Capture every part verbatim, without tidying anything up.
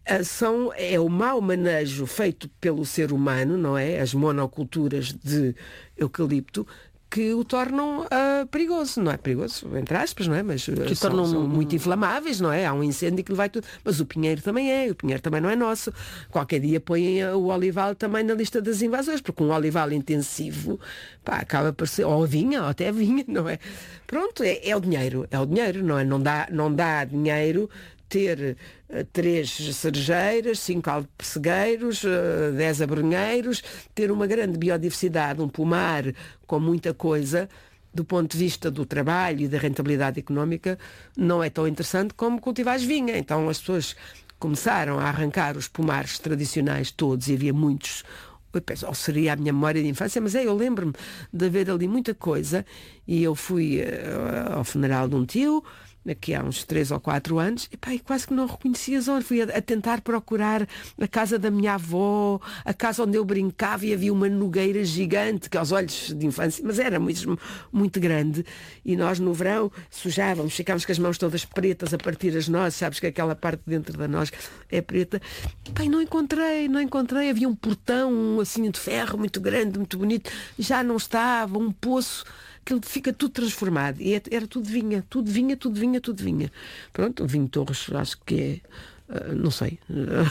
são, é o mau manejo feito pelo ser humano, não é? As monoculturas de eucalipto que o tornam uh, perigoso, não é perigoso, entre aspas, não é? Mas uh, que são, tornam... são muito inflamáveis, não é? Há um incêndio que lhe vai tudo. Mas o pinheiro também é, o pinheiro também não é nosso. Qualquer dia põem o olival também na lista das invasões, porque um olival intensivo, pá, acaba por ser, ou vinha, ou até vinha, não é? Pronto, é, é o dinheiro, é o dinheiro, não é? Não dá, não dá dinheiro ter uh, três cerejeiras, cinco alpessegueiros, uh, dez abrunheiros, ter uma grande biodiversidade, um pomar com muita coisa, do ponto de vista do trabalho e da rentabilidade económica, não é tão interessante como cultivar vinha. Então as pessoas começaram a arrancar os pomares tradicionais todos, e havia muitos, eu penso, ou seria a minha memória de infância, mas é, eu lembro-me de haver ali muita coisa, e eu fui uh, ao funeral de um tio, aqui há uns três ou quatro anos, e, pá, e quase que não reconhecia as olhos. Fui a, a tentar procurar a casa da minha avó, a casa onde eu brincava, e havia uma nogueira gigante, que aos olhos de infância, mas era muito, muito grande, e nós no verão sujávamos, ficávamos com as mãos todas pretas a partir as nozes, sabes que aquela parte dentro da noz é preta. Pá, e não encontrei, não encontrei, havia um portão assim de ferro muito grande, muito bonito, já não estava, um poço, aquilo fica tudo transformado, e era tudo vinha, tudo vinha, tudo vinha, tudo vinha. Pronto, o vinho Torres, acho que é, uh, não sei,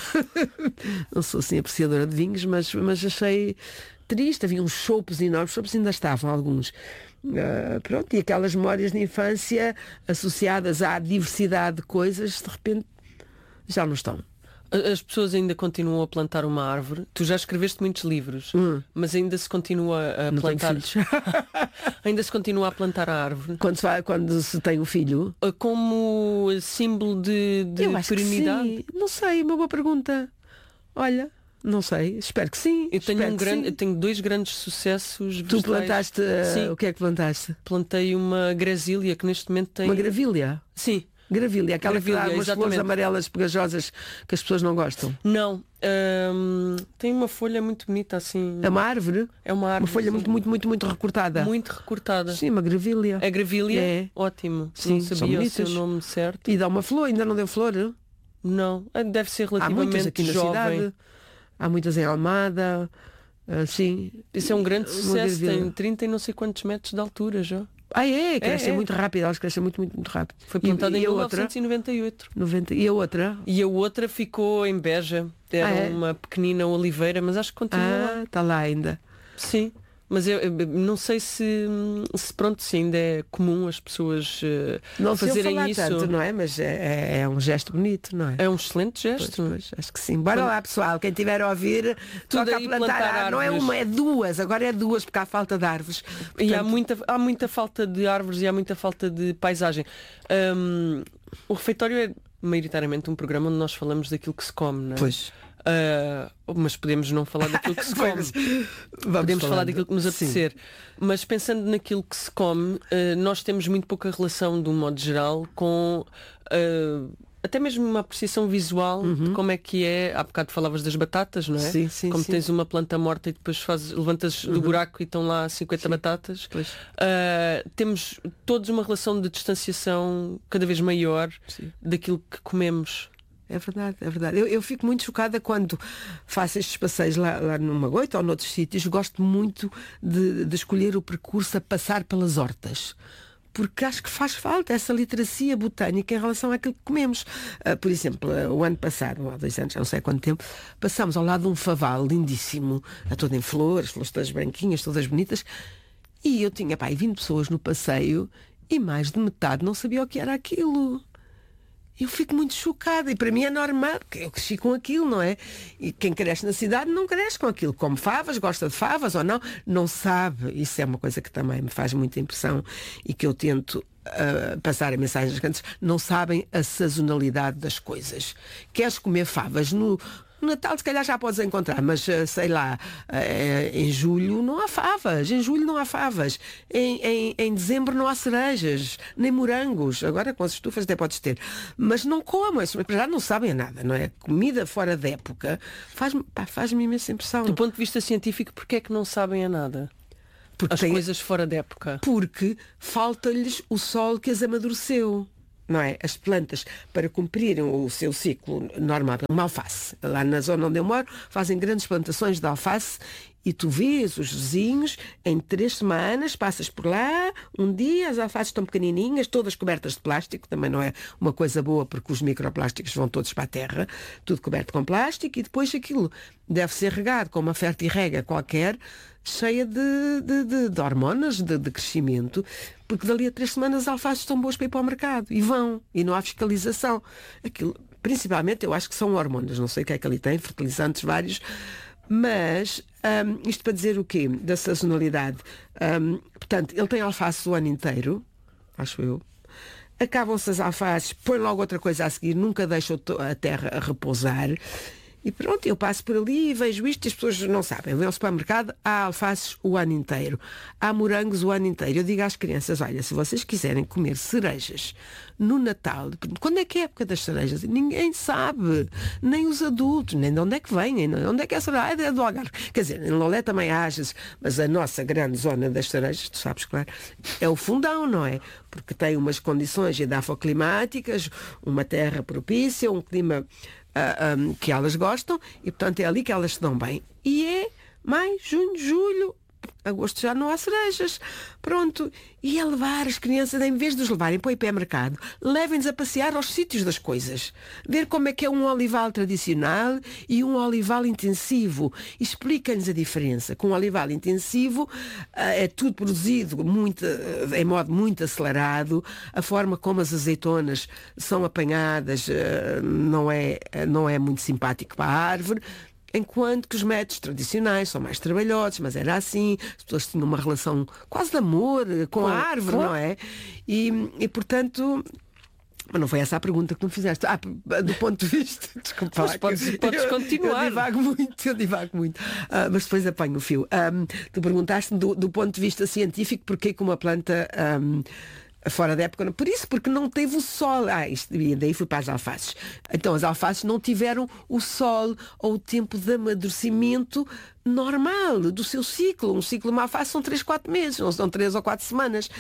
não sou assim apreciadora de vinhos, mas, mas achei triste. Havia uns chopos enormes, chopos ainda estavam alguns. Uh, pronto, e aquelas memórias de infância associadas à diversidade de coisas, de repente já não estão. As pessoas ainda continuam a plantar uma árvore. Tu já escreveste muitos livros, hum. mas ainda se continua a não plantar. Ainda se continua a plantar a árvore. Quando se, vai, quando se tem um filho? Como símbolo de, de Eu acho perenidade? Que sim. Não sei, uma boa pergunta. Olha, não sei, espero que sim. Eu tenho, um grande, eu tenho dois grandes sucessos vegetais. Tu plantaste, uh, o que é que plantaste? Plantei uma grasília que neste momento tem... Uma gravilha? Sim. Gravilha, aquela gravilha, que dá umas exatamente. Flores amarelas pegajosas que as pessoas não gostam. Não, hum, tem uma folha muito bonita assim. É uma árvore? É uma árvore. Uma folha muito, muito, muito, muito recortada. Muito recortada. Sim, uma gravilha. É gravilha? É. Ótimo. Sim, não sabia o seu nome certo. E dá uma flor, ainda não deu flor? Não, deve ser relativamente Há muitas aqui na jovem. Cidade. Há muitas em Almada. Uh, sim. Isso é um grande sucesso, tem trinta e não sei quantos metros de altura já. Ah, é? Crescem é, é. muito rápido, elas crescem muito, muito, muito rápido. Foi plantada em mil novecentos e noventa e oito. noventa E a outra? E a outra ficou em Beja. Era ah, é? uma pequenina oliveira, mas acho que continua ah, lá. Está lá ainda. Sim. Mas eu, eu não sei se, se pronto, se ainda é comum as pessoas uh, não fazerem falar isso. Tanto, não é? Mas é, é um gesto bonito, não é? É um excelente gesto. Pois, pois, acho que sim. Bora Quando... lá, pessoal, quem tiver a ouvir, toca a plantar, plantar não é uma, é duas, agora é duas, porque há falta de árvores. Portanto... E há muita, há muita falta de árvores e há muita falta de paisagem. Um, o refeitório é maioritariamente um programa onde nós falamos daquilo que se come, não é? Pois. Uh, mas podemos não falar daquilo que se come. Vamos podemos falar daquilo que nos apetecer. Sim. Mas pensando naquilo que se come, uh, nós temos muito pouca relação, de um modo geral, com uh, até mesmo uma apreciação visual uhum. de como é que é. Há bocado falavas das batatas, não é? Sim, sim, como sim. tens uma planta morta e depois fazes, levantas uhum. do buraco e estão lá cinquenta sim. batatas. Uh, temos todos uma relação de distanciação cada vez maior sim. daquilo que comemos. É verdade, é verdade. Eu, eu fico muito chocada quando faço estes passeios lá, lá no Magoito ou noutros sítios. Gosto muito de, de escolher o percurso a passar pelas hortas. Porque acho que faz falta essa literacia botânica em relação àquilo que comemos. Uh, por exemplo, uh, o ano passado, há dois anos, não sei há quanto tempo, passámos ao lado de um faval lindíssimo, a todo em flores, flores todas branquinhas, todas bonitas, e eu tinha, pá, vinte pessoas no passeio e mais de metade não sabia o que era aquilo. Eu fico muito chocada, e para mim é normal, porque eu cresci com aquilo, não é? E quem cresce na cidade não cresce com aquilo. Come favas, gosta de favas ou não, não sabe. Isso é uma coisa que também me faz muita impressão e que eu tento uh, passar a mensagem às crianças. Não sabem a sazonalidade das coisas. Queres comer favas no... No Natal se calhar já podes encontrar, mas sei lá, em julho não há favas, em julho não há favas, em, em, em dezembro não há cerejas, nem morangos, agora com as estufas até podes ter, mas não comam, já não sabem nada, não é? Comida fora da época faz-me, pá, faz-me imensa impressão. Do ponto de vista científico, porquê é que não sabem a nada? Porque as tem... coisas fora da época. Porque falta-lhes o sol que as amadureceu. não é? As plantas, para cumprirem o seu ciclo normal, uma alface. Lá na zona onde eu moro, fazem grandes plantações de alface e tu vês os vizinhos, em três semanas, passas por lá, um dia as alfaces estão pequenininhas, todas cobertas de plástico, também não é uma coisa boa porque os microplásticos vão todos para a terra, tudo coberto com plástico, e depois aquilo deve ser regado com uma fertirrega qualquer, cheia de, de, de, de hormonas de, de crescimento, porque dali a três semanas as alfaces estão boas para ir para o mercado e vão, e não há fiscalização. Aquilo, principalmente, eu acho que são hormonas, não sei o que é que ali tem, fertilizantes vários, mas um, isto para dizer o quê? Da sazonalidade. Um, portanto, ele tem alface o ano inteiro, acho eu. Acabam-se as alfaces, põe logo outra coisa a seguir, nunca deixa a terra a repousar. E pronto, eu passo por ali e vejo isto e as pessoas não sabem. Vêm ao supermercado, há alfaces o ano inteiro. Há morangos o ano inteiro. Eu digo às crianças, olha, se vocês quiserem comer cerejas no Natal, quando é que é a época das cerejas? Ninguém sabe. Nem os adultos, nem de onde é que vêm, nem de onde é que é a cereja. É do Algarve. Quer dizer, em Lolé também há, mas a nossa grande zona das cerejas, tu sabes, claro, é o Fundão, não é? Porque tem umas condições edafoclimáticas, uma terra propícia, um clima Uh, um, que elas gostam e, portanto, é ali que elas se dão bem. E é maio, junho, julho, agosto já não há cerejas. Pronto. E é levar as crianças, em vez de os levarem para o hipermercado, levem-nos a passear aos sítios das coisas. Ver como é que é um olival tradicional e um olival intensivo. Explica-nos a diferença. Com um olival intensivo uh, é tudo produzido muito, uh, em modo muito acelerado. A forma como as azeitonas são apanhadas uh, não é, não é muito simpático para a árvore. Enquanto que os métodos tradicionais são mais trabalhosos, mas era assim, as pessoas tinham uma relação quase de amor com a árvore, não é? E, e portanto... Mas não foi essa a pergunta que tu me fizeste. Ah, do ponto de vista... Desculpa, mas podes, podes eu, continuar. Eu divago muito, eu divago muito. Uh, mas depois apanho o fio. Um, tu perguntaste do, do ponto de vista científico porque que uma planta... Um, fora da época, por isso, porque não teve o sol. Ah, isto, e daí fui para as alfaces. Então as alfaces não tiveram o sol ou o tempo de amadurecimento normal do seu ciclo. Um ciclo de uma alface são três, quatro meses, não são três ou quatro semanas.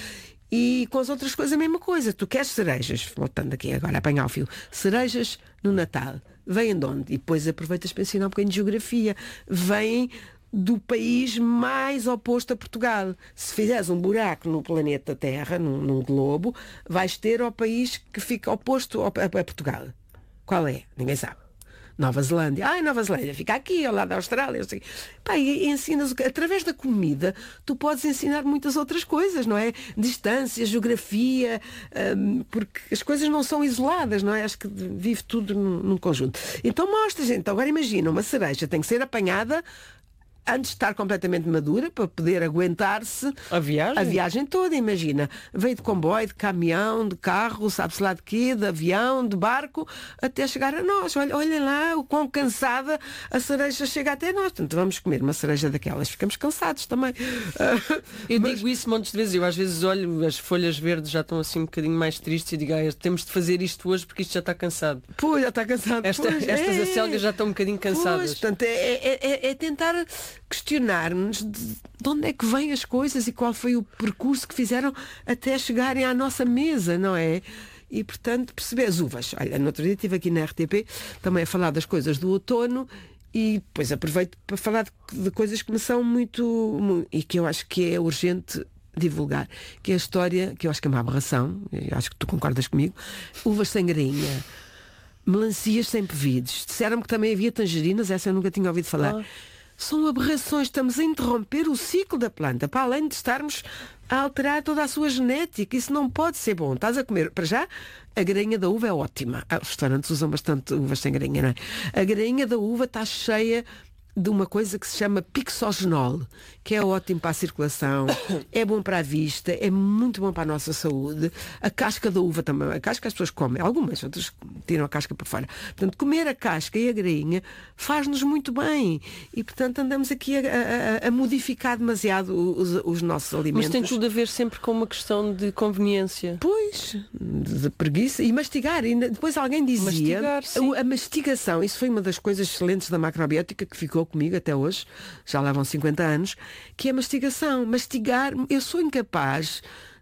E com as outras coisas a mesma coisa. Tu queres cerejas, voltando aqui agora a apanhar o fio, cerejas no Natal, vêm de onde? E depois aproveitas para ensinar um bocadinho de geografia. Vêm do país mais oposto a Portugal. Se fizeres um buraco no planeta Terra, num, num globo, vais ter ao país que fica oposto a, a Portugal. Qual é? Ninguém sabe. Nova Zelândia. Ai, Nova Zelândia, fica aqui, ao lado da Austrália. Assim. Pá, e, e ensinas, através da comida, tu podes ensinar muitas outras coisas, não é? Distância, geografia, hum, porque as coisas não são isoladas, não é? Acho que vive tudo num, num conjunto. Então mostra, gente. Agora imagina, uma cereja tem que ser apanhada antes de estar completamente madura, para poder aguentar-se a viagem, a viagem toda, imagina. Veio de comboio, de caminhão, de carro, sabe-se lá de quê, de avião, de barco, até chegar a nós. Olha, olhem lá o quão cansada a cereja chega até nós. Portanto, vamos comer uma cereja daquelas. Ficamos cansados também. Eu Mas... digo isso montes de vezes. Eu às vezes olho, as folhas verdes já estão assim um bocadinho mais tristes e digo, ah, temos de fazer isto hoje porque isto já está cansado. Pô, já está cansado. Esta, pois, estas é... acelgas já estão um bocadinho cansadas. Pois, portanto, é, é, é, é tentar questionar-nos de, de onde é que vêm as coisas e qual foi o percurso que fizeram até chegarem à nossa mesa, não é? E, portanto, perceber as uvas. Olha, no outro dia estive aqui na R T P também a falar das coisas do outono e depois aproveito para falar de, de coisas que me são muito, muito... e que eu acho que é urgente divulgar, que é a história, que eu acho que é uma aberração, eu acho que tu concordas comigo, uvas sem grainha, melancias sem pevides. Disseram-me que também havia tangerinas, essa eu nunca tinha ouvido falar. Oh. São aberrações, estamos a interromper o ciclo da planta, para além de estarmos a alterar toda a sua genética. Isso não pode ser bom. Estás a comer, para já, a grainha da uva é ótima. Ah, os restaurantes usam bastante uvas sem grainha, não é? A grainha da uva está cheia de uma coisa que se chama pixogenol, que é ótimo para a circulação, é bom para a vista, é muito bom para a nossa saúde. A casca da uva também, a casca as pessoas comem, algumas, outras tiram a casca por fora. Portanto, comer a casca e a grainha faz-nos muito bem. E, portanto, andamos aqui a, a, a modificar demasiado os, os nossos alimentos. Mas tem tudo a ver sempre com uma questão de conveniência. Pois, de preguiça. E mastigar. E depois alguém dizia... Mastigar, sim. A, a mastigação, isso foi uma das coisas excelentes da macrobiótica que ficou comigo até hoje, já lá vão cinquenta anos, que é a mastigação. Mastigar, eu sou incapaz,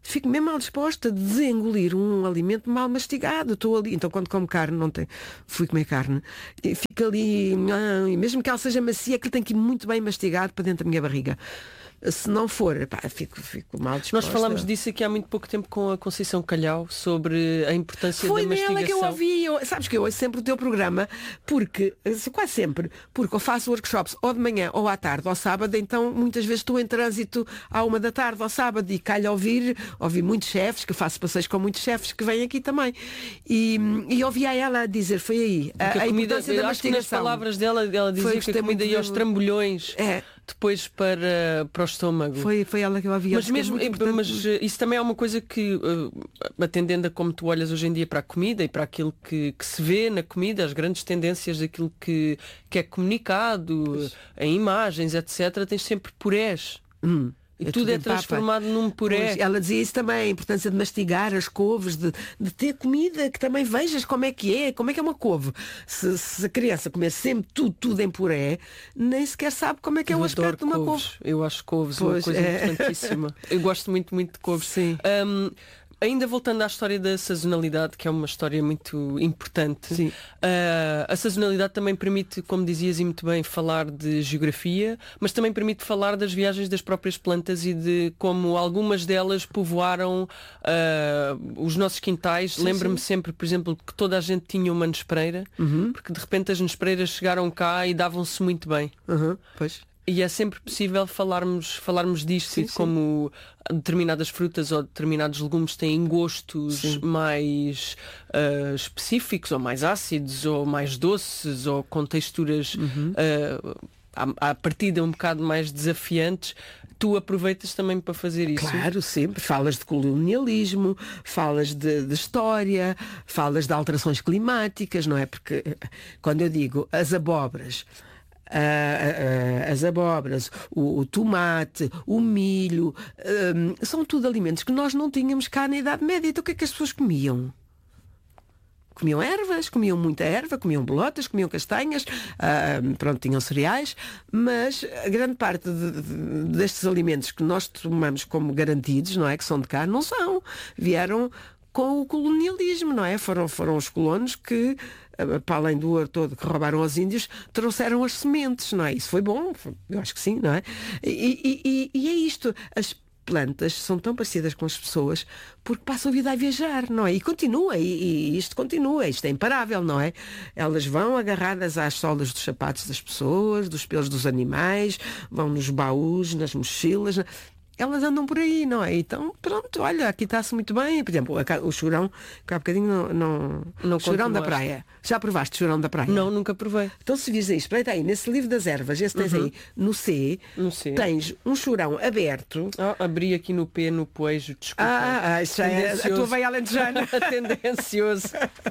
fico mesmo mal disposta de engolir um alimento mal mastigado. Estou ali, então quando como carne, não tem, fui comer carne, e fico ali, e mesmo que ela seja macia, que tem que ir muito bem mastigado para dentro da minha barriga. Se não for, pá, fico, fico mal disposta. Nós falámos disso aqui há muito pouco tempo com a Conceição Calhau, sobre a importância Foi da mastigação. Foi nela que eu ouvi. Eu, sabes que eu ouço sempre o teu programa, porque, quase sempre, porque eu faço workshops ou de manhã, ou à tarde, ou sábado, então muitas vezes estou em trânsito à uma da tarde, ou sábado, e calho a ouvir, ouvi muitos chefes, que eu faço passeios com muitos chefes que vêm aqui também. E, e ouvi a ela a dizer, foi aí, a, a, a comida, importância da mastigação. Nas palavras dela, ela dizia que a comida ia aos trambolhões. É. Depois para, para o estômago. Foi, foi ela que eu havia. Mas mesmo, mas isso também é uma coisa que, uh, atendendo a como tu olhas hoje em dia para a comida e para aquilo que, que se vê na comida, as grandes tendências daquilo que, que é comunicado, pois. Em imagens, etcétera, tens sempre purés. Hum. E é tudo, tudo é transformado papa. Num puré. Pois, ela dizia isso também, a importância de mastigar as couves, de, de ter comida que também vejas como é que é, como é que é uma couve. Se, se a criança comer sempre tudo, tudo em puré, nem sequer sabe como é que é eu o aspecto de uma couves. couve. Eu acho couves pois, uma coisa é. Importantíssima. Eu gosto muito, muito de couves. Sim. Um, Ainda voltando à história da sazonalidade, que é uma história muito importante, Sim. Uh, a sazonalidade também permite, como dizias e muito bem, falar de geografia, mas também permite falar das viagens das próprias plantas e de como algumas delas povoaram uh, os nossos quintais. Lembro-me sempre, por exemplo, que toda a gente tinha uma nespreira, uhum. porque de repente as nespreiras chegaram cá e davam-se muito bem. Uhum. Pois. E é sempre possível falarmos, falarmos disto, sim, e de como determinadas frutas ou determinados legumes têm gostos sim. mais uh, específicos, ou mais ácidos, ou mais doces, ou com texturas uhum. uh, à, à partida um bocado mais desafiantes. Tu aproveitas também para fazer isso? Claro, sempre. Falas de colonialismo, falas de, de história, falas de alterações climáticas, não é? Porque quando eu digo as abóboras, Uh, uh, uh, as abóboras, o, o tomate, o milho, uh, são tudo alimentos que nós não tínhamos cá na Idade Média. Então o que é que as pessoas comiam? Comiam ervas, comiam muita erva, comiam bolotas, comiam castanhas, uh, pronto, tinham cereais, mas a grande parte de, de, destes alimentos que nós tomamos como garantidos, não é, que são de cá, não são. Vieram com o colonialismo, não é? Foram, foram os colonos que, para além do ouro todo que roubaram aos índios, trouxeram as sementes, não é? Isso foi bom, eu acho que sim, não é? E, e, e é isto, as plantas são tão parecidas com as pessoas porque passam a vida a viajar, não é? E continua, e, e isto continua, isto é imparável, não é? Elas vão agarradas às solas dos sapatos das pessoas, dos pelos dos animais, vão nos baús, nas mochilas... Elas andam por aí, não é? Então, pronto, olha, aqui está-se muito bem. Por exemplo, o churão, que há bocadinho não... não, não churão da praia. Já provaste churão da praia? Não, nunca provei. Então se vires aí, espreita aí, nesse livro das ervas, esse tens uhum. aí, no C, no C, tens um churão aberto. Oh, abri aqui no P, no poejo, desculpa. Ah, ah isso é a tua veia alentejana. Tendencioso.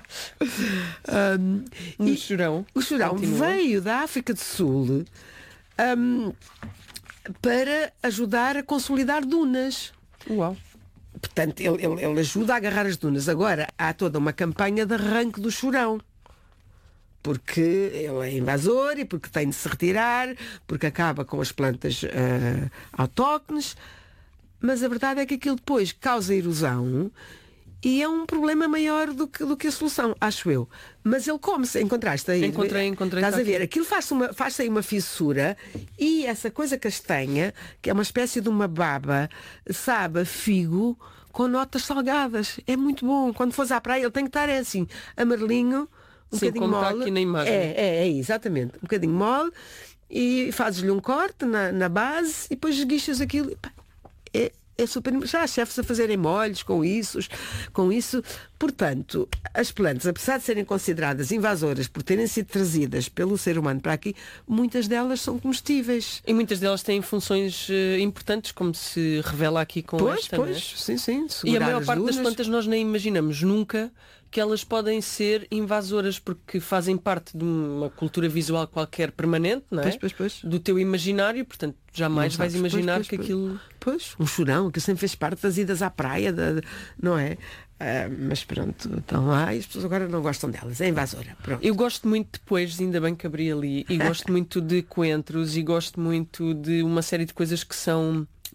um, no e churão. O churão continua. Veio da África do Sul... Um, para ajudar a consolidar dunas. Uau. Portanto, ele, ele, ele ajuda a agarrar as dunas. Agora, há toda uma campanha de arranque do churão. Porque ele é invasor e porque tem de se retirar, porque acaba com as plantas uh, autóctones. Mas a verdade é que aquilo depois causa erosão e é um problema maior do que, do que a solução, acho eu. Mas ele come-se, encontraste aí? Encontrei, encontrei. Estás a ver? Aquilo faz-se uma, faz aí uma fissura e essa coisa castanha, que é uma espécie de uma baba, sabe a figo com notas salgadas. É muito bom. Quando fores à praia, ele tem que estar é assim, amarelinho, um Sim, bocadinho mole. Aqui na imagem. É, é, é, exatamente. Um bocadinho mole e fazes-lhe um corte na, na base e depois esguichas aquilo. É, É super... Já há chefes a fazerem molhos com isso, com isso. Portanto, as plantas, apesar de serem consideradas invasoras por terem sido trazidas pelo ser humano para aqui, muitas delas são comestíveis. E muitas delas têm funções uh, importantes, como se revela aqui com pois, esta. Pois, né? sim, sim. E a maior parte dunas. das plantas nós nem imaginamos nunca que elas podem ser invasoras, porque fazem parte de uma cultura visual qualquer permanente, não é? Pois, pois, pois. Do teu imaginário, portanto, jamais não vais sabes, imaginar pois, pois, que pois. aquilo... Pois, um churão, que sempre fez parte das idas à praia, da, não é? Uh, mas pronto, estão lá e as pessoas agora não gostam delas. É invasora. Pronto. Eu gosto muito de poejos, ainda bem que abri ali, e gosto muito de coentros, e gosto muito de uma série de coisas que são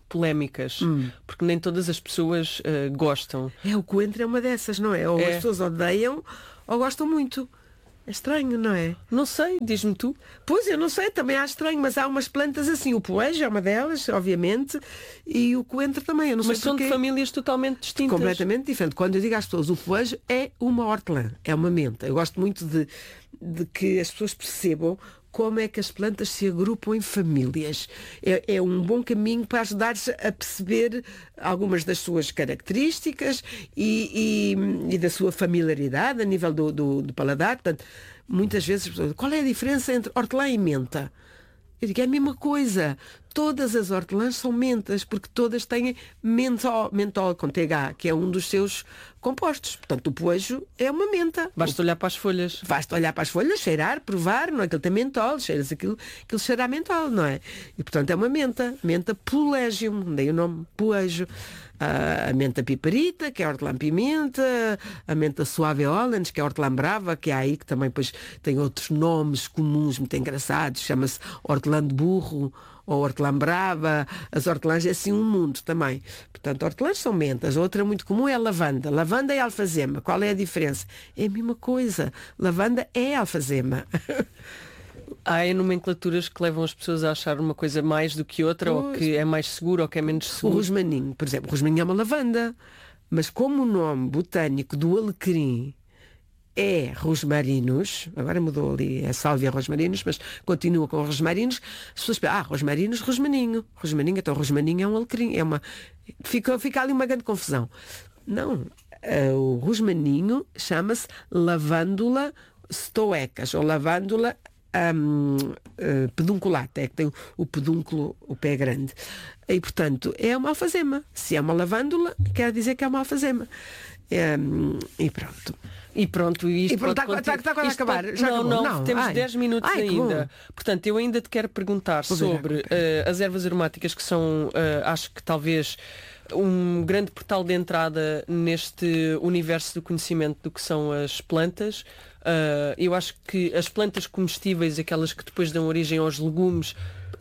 polémicas, hum. porque nem todas as pessoas uh, gostam. É, o coentro é uma dessas, não é? Ou é. As pessoas odeiam ou gostam muito. É estranho, não é? Não sei, diz-me tu. Pois, eu não sei, também acho estranho, mas há umas plantas assim, o poejo é uma delas, obviamente, e o coentro também, eu não sei Mas são porquê. de famílias totalmente distintas. Completamente diferente. Quando eu digo às pessoas, o poejo é uma hortelã, é uma menta. Eu gosto muito de, de que as pessoas percebam como é que as plantas se agrupam em famílias. É, é um bom caminho para ajudar-nos a perceber algumas das suas características e, e, e da sua familiaridade a nível do, do, do paladar. Portanto, muitas vezes, qual é a diferença entre hortelã e menta? Eu digo, é a mesma coisa. Todas as hortelãs são mentas, porque todas têm mentol, mentol com T H, que é um dos seus compostos. Portanto, o poejo é uma menta. Basta olhar para as folhas. Basta olhar para as folhas, cheirar, provar, não é? Aquilo tem mentol, cheiras aquilo, aquilo cheira a mentol, não é? E, portanto, é uma menta. Menta pulegium, daí o nome poejo. Uh, a menta piparita, que é a hortelã-pimenta, a menta suave olens, que é a hortelã-brava, que é aí que também depois tem outros nomes comuns muito engraçados, chama-se hortelã de burro ou hortelã-brava. As hortelãs é assim um mundo também. Portanto, hortelãs são mentas. A outra muito comum é a lavanda. Lavanda é alfazema. Qual é a diferença? É a mesma coisa. Lavanda é alfazema. Há nomenclaturas que levam as pessoas a achar uma coisa mais do que outra, pois. Ou que é mais seguro ou que é menos seguro. O rosmaninho, por exemplo, o rosmaninho é uma lavanda, mas como o nome botânico do alecrim é rosmarinus, agora mudou ali, é Salvia rosmarinus, mas continua com rosmarinus, as pessoas pensam, ah, rosmarinus, rosmaninho. Rosmaninho, então rosmaninho é um alecrim, é uma... Fica, fica ali uma grande confusão. Não, o rosmaninho chama-se lavândula stoecas, ou lavândula Um, uh, pedunculata, é que tem o, o pedúnculo, o pé grande. E, portanto, é uma alfazema. Se é uma lavândula, quer dizer que é uma alfazema. Um, e pronto. E pronto, isto e pronto, está, está, está quase a acabar. Pode... Já não, acabou? não, não, temos ai. dez minutos ai, ainda. Portanto, eu ainda te quero perguntar Vou sobre uh, as ervas aromáticas, que são, uh, acho que talvez um grande portal de entrada neste universo do conhecimento do que são as plantas. Uh, eu acho que as plantas comestíveis, aquelas que depois dão origem aos legumes,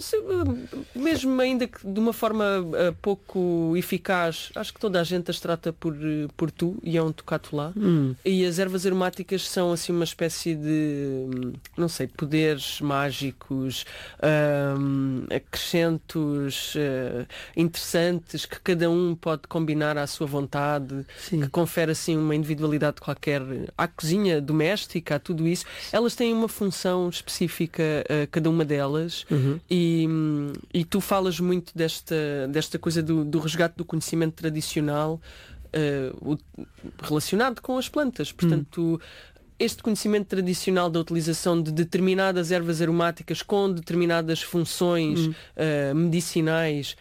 mesmo ainda que de uma forma uh, pouco eficaz, acho que toda a gente as trata por, por tu e é um tocato lá. Hum. E as ervas aromáticas são assim uma espécie de, não sei, poderes mágicos, um, acrescentos uh, interessantes que cada um pode combinar à sua vontade. Sim. Que confere assim uma individualidade qualquer à cozinha doméstica, a tudo isso. Elas têm uma função específica, uh, cada uma delas. Uhum. E E, e tu falas muito desta, desta coisa do, do resgate do conhecimento tradicional uh, o, relacionado com as plantas. Portanto, hum. este conhecimento tradicional da utilização de determinadas ervas aromáticas com determinadas funções hum. uh, medicinais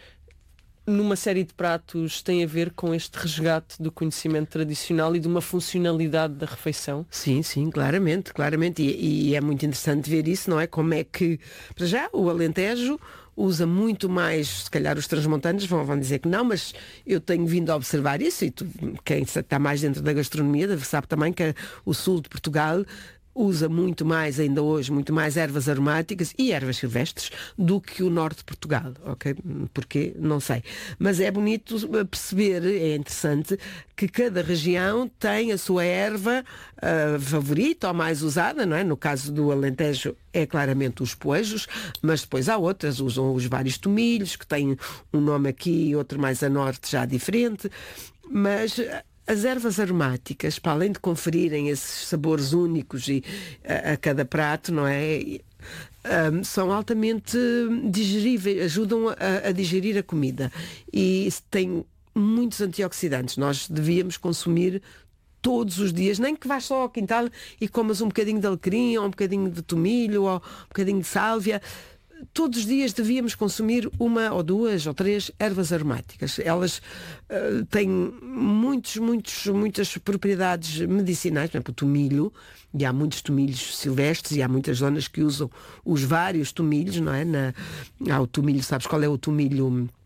numa série de pratos tem a ver com este resgate do conhecimento tradicional e de uma funcionalidade da refeição? Sim, sim, claramente, claramente. E, e é muito interessante ver isso, não é? Como é que, para já, o Alentejo usa muito mais, se calhar os transmontanos vão, vão dizer que não, mas eu tenho vindo a observar isso e tu, quem está mais dentro da gastronomia sabe também que o sul de Portugal usa muito mais, ainda hoje, muito mais ervas aromáticas e ervas silvestres do que o norte de Portugal, ok? Porquê? Não sei. Mas é bonito perceber, é interessante, que cada região tem a sua erva uh, favorita ou mais usada, não é? No caso do Alentejo é claramente os poejos, mas depois há outras, usam os vários tomilhos, que têm um nome aqui e outro mais a norte já diferente, mas as ervas aromáticas, para além de conferirem esses sabores únicos e, a, a cada prato, não é? Um, são altamente digeríveis, ajudam a, a digerir a comida e têm muitos antioxidantes. Nós devíamos consumir todos os dias, nem que vás só ao quintal e comas um bocadinho de alecrim, ou um bocadinho de tomilho, ou um bocadinho de sálvia. Todos os dias devíamos consumir uma ou duas ou três ervas aromáticas. Elas uh, têm muitos, muitos, muitas propriedades medicinais, por exemplo, o tomilho, e há muitos tomilhos silvestres e há muitas zonas que usam os vários tomilhos, não é? Na, há o tomilho, sabes qual é o tomilho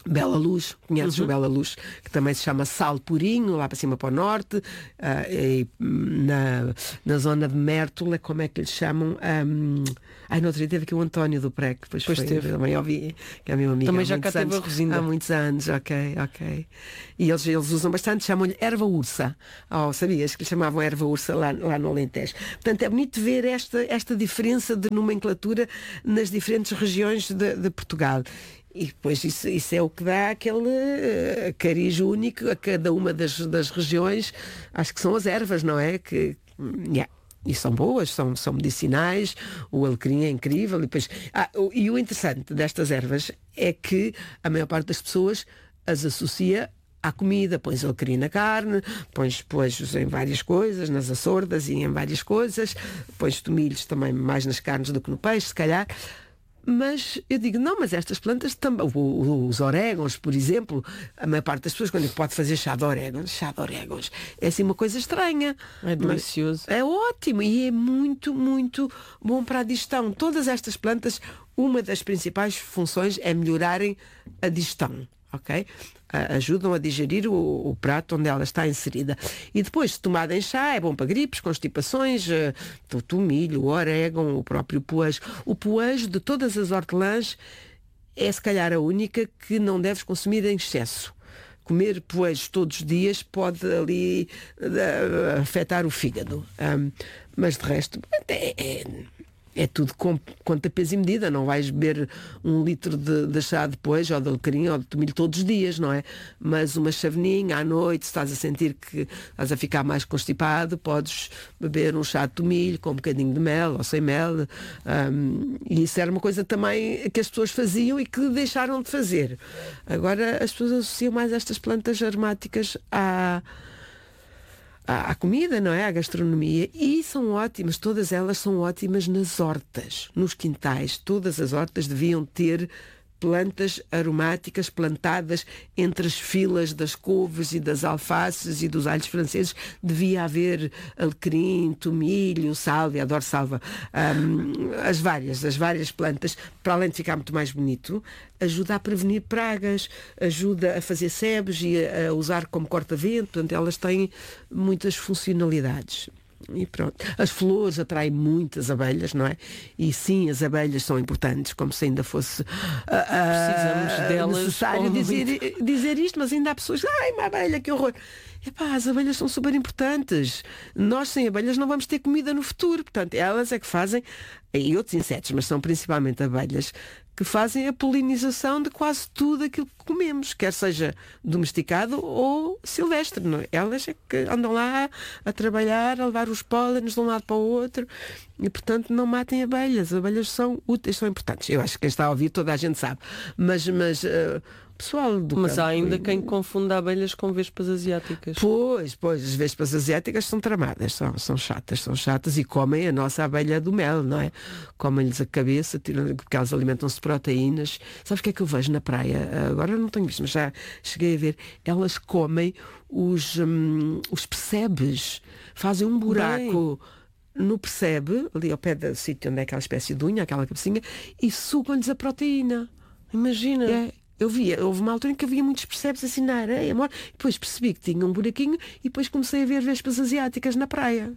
Bela Luz, conheces Uhum. o Bela Luz, que também se chama Sal Purinho, lá para cima para o norte, uh, e, na, na zona de Mértola, como é que lhe chamam? Um, ai, no outro dia teve aqui o António do Pré, que depois Pois foi, teve. também ouvi, que é meu amigo. Também há já muitos cá teve anos, a Rosinda. Há muitos anos, ok, ok. E eles, eles usam bastante, chamam-lhe erva ursa. Oh, sabias que lhe chamavam erva ursa lá, lá no Alentejo. Portanto, é bonito ver esta, esta diferença de nomenclatura nas diferentes regiões de, de Portugal. E depois isso, isso é o que dá aquele uh, cariz único a cada uma das, das regiões. Acho que são as ervas, não é? Que, yeah. E são boas, são, são medicinais, o alecrim é incrível. E, depois, ah, o, e o interessante destas ervas é que a maior parte das pessoas as associa à comida, pões alecrim na carne, pões poejos em várias coisas, nas açordas e em várias coisas, pões tomilhos também mais nas carnes do que no peixe, se calhar. Mas eu digo, não, mas estas plantas também, os orégãos, por exemplo, a maior parte das pessoas, quando pode fazer chá de orégãos, chá de orégãos, é assim uma coisa estranha. É delicioso. É ótimo e é muito, muito bom para a digestão. Todas estas plantas, uma das principais funções é melhorarem a digestão. Ok? Ajudam a digerir o, o prato onde ela está inserida. E depois, tomada em chá, é bom para gripes, constipações, o tomilho, o orégano, o próprio poejo. O poejo de todas as hortelãs é se calhar a única que não deves consumir em excesso. Comer poejos todos os dias pode ali uh, afetar o fígado. Um, mas de resto, é... é É tudo com conta, peso e medida. Não vais beber um litro de, de chá depois, ou de alecrim, ou de tomilho todos os dias, não é? Mas uma chaveninha à noite, se estás a sentir que estás a ficar mais constipado, podes beber um chá de tomilho com um bocadinho de mel ou sem mel. Um, e isso era uma coisa também que as pessoas faziam e que deixaram de fazer. Agora as pessoas associam mais estas plantas aromáticas à... à comida, não é? À gastronomia. E são ótimas, todas elas são ótimas nas hortas, nos quintais. Todas as hortas deviam ter plantas aromáticas plantadas entre as filas das couves e das alfaces e dos alhos franceses. Devia haver alecrim, tomilho, sálvia, adoro salva, um, as várias, as várias plantas, para além de ficar muito mais bonito, ajuda a prevenir pragas, ajuda a fazer sebes e a, a usar como corta-vento. Portanto, elas têm muitas funcionalidades. E pronto. As flores atraem muitas abelhas, não é? E sim, as abelhas são importantes, como se ainda fosse uh, precisamos delas necessário dizer, dizer isto, mas ainda há pessoas, ai, uma abelha, que horror. Epá, as abelhas são super importantes. Nós sem abelhas não vamos ter comida no futuro. Portanto, elas é que fazem, e outros insetos, mas são principalmente abelhas, que fazem a polinização de quase tudo aquilo que comemos, quer seja domesticado ou silvestre. Não é? Elas é que andam lá a trabalhar, a levar os pólenes de um lado para o outro e, portanto, não matem abelhas. As abelhas são úteis, são importantes. Eu acho que quem está a ouvir, toda a gente sabe. Mas, mas uh, pessoal do Mas campo, há ainda e... quem confunda abelhas com vespas asiáticas. Pois, pois, as vespas asiáticas são tramadas, são, são chatas, são chatas e comem a nossa abelha do mel, não é? Comem-lhes a cabeça, tiram, porque elas alimentam-se de proteínas. Sabes o que é que eu vejo na praia? Agora não tenho visto, mas já cheguei a ver. Elas comem os, hum, os percebes, fazem um buraco... Bem. No percebe, ali ao pé do sítio onde é aquela espécie de unha, aquela cabecinha, e sugam-lhes a proteína. Imagina. É. Eu via, houve uma altura em que havia muitos percebes assim na areia, amor. Depois percebi que tinha um buraquinho e depois comecei a ver vespas asiáticas na praia.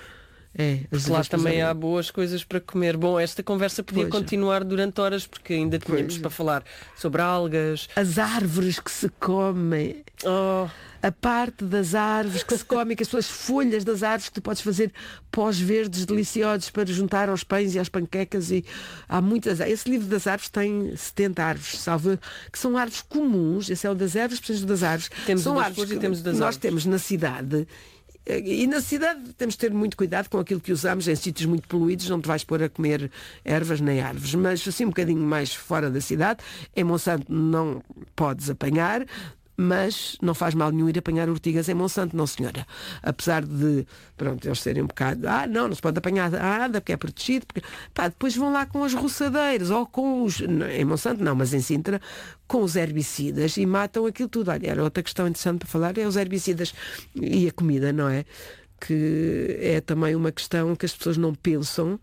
É, lá também há boas coisas para comer. Bom, esta conversa podia pois. continuar continuar durante horas, porque ainda tínhamos pois. para falar sobre algas. As árvores que se comem. Oh. A parte das árvores que se comem, que as suas folhas das árvores que tu podes fazer pós-verdes deliciosos para juntar aos pães e às panquecas. E há muitas. Esse livro das árvores tem setenta árvores, salvo, que são árvores comuns. Esse é o das árvores, precisamos das árvores. Temos são das árvores e temos das nós árvores. temos na cidade. E na cidade temos de ter muito cuidado com aquilo que usamos em sítios muito poluídos, não te vais pôr a comer ervas nem árvores, mas assim um bocadinho mais fora da cidade, em Monsanto não podes apanhar, mas não faz mal nenhum ir apanhar urtigas em Monsanto, não senhora. Apesar de, pronto, eles serem um bocado, ah, não, não se pode apanhar nada porque é protegido, porque... Pá, depois vão lá com as roçadeiras, ou com os, em Monsanto não, mas em Sintra, com os herbicidas e matam aquilo tudo. Olha, era outra questão interessante para falar, é os herbicidas e a comida, não é? Que é também uma questão que as pessoas não pensam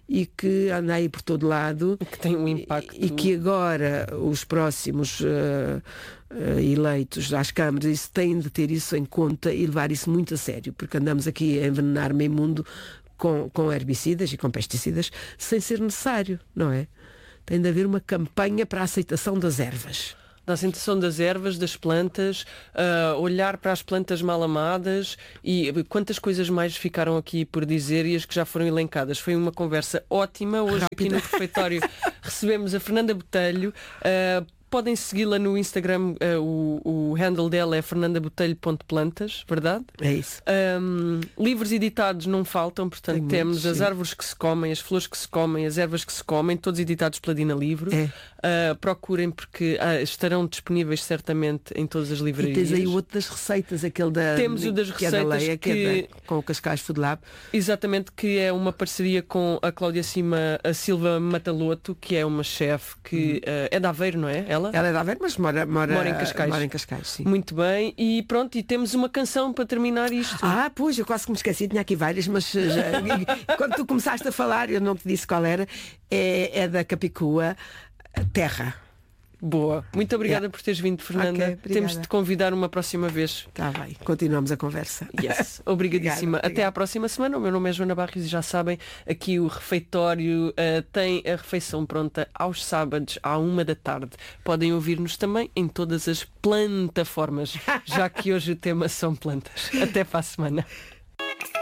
e que anda aí por todo lado. Que tem um impacto. E, e que agora os próximos uh, uh, eleitos às câmaras isso, têm de ter isso em conta e levar isso muito a sério, porque andamos aqui a envenenar meio mundo com, com herbicidas e com pesticidas sem ser necessário, não é? Tem de haver uma campanha para a aceitação das ervas. Da aceitação das ervas, das plantas, uh, olhar para as plantas mal amadas e quantas coisas mais ficaram aqui por dizer e as que já foram elencadas. Foi uma conversa ótima. Hoje Rápida. Aqui no refeitório recebemos a Fernanda Botelho. Uh, Podem segui-la no Instagram, uh, o, o handle dela é fernanda botelho ponto plantas, verdade? É isso. Um, livros editados não faltam, portanto Tem temos muitos, As Árvores que se Comem, As Flores que se Comem, As Ervas que se Comem, todos editados pela Dina Livro. É. Uh, procurem porque uh, estarão disponíveis certamente em todas as livrarias. E tens aí o outro das receitas, aquele da Temos o das que receitas é da Leia, que, que é da, com o Cascais Food Lab. Exatamente, que é uma parceria com a Cláudia Cima, a Silva Mataloto, que é uma chefe que hum. uh, é de Aveiro, não é? Ela? Ela é de Aveiro, mas Mora, mora, mora em Cascais. Mora em Cascais, sim. Muito bem, e pronto, e temos uma canção para terminar isto. Ah, pois, eu quase que me esqueci, tinha aqui várias, mas já, quando tu começaste a falar, eu não te disse qual era, é, é da Capicua, Terra. Boa. Muito obrigada yeah. por teres vindo, Fernanda. Okay, Temos de te convidar uma próxima vez. Está bem, continuamos a conversa. Yes. Obrigadíssima. Obrigada, Até à próxima semana. O meu nome é Joana Barros e já sabem, aqui o refeitório uh, tem a refeição pronta aos sábados à uma da tarde. Podem ouvir-nos também em todas as plataformas, já que hoje o tema são plantas. Até para a semana.